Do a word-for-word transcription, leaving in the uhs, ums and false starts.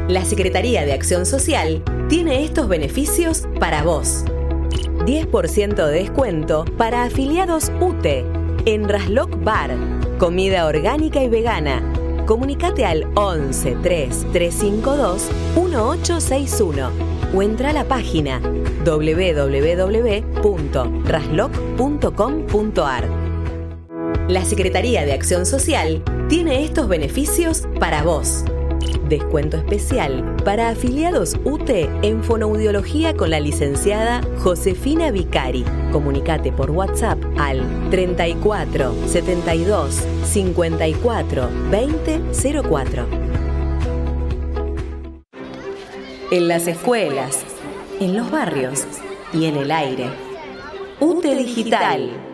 La Secretaría de Acción Social tiene estos beneficios para vos. diez por ciento de descuento para afiliados U T E en Raslock Bar. Comida orgánica y vegana. Comunicate al once, tres, tres cinco dos, uno ocho seis uno o entra a la página doble u doble u doble u punto raslock punto com punto a r. La Secretaría de Acción Social tiene estos beneficios para vos. Descuento especial para afiliados U T E en fonoaudiología con la licenciada Josefina Vicari. Comunicate por WhatsApp al treinta y cuatro, setenta y dos, cincuenta y cuatro, veinte cero cuatro. En las escuelas, en los barrios y en el aire. U T E Digital.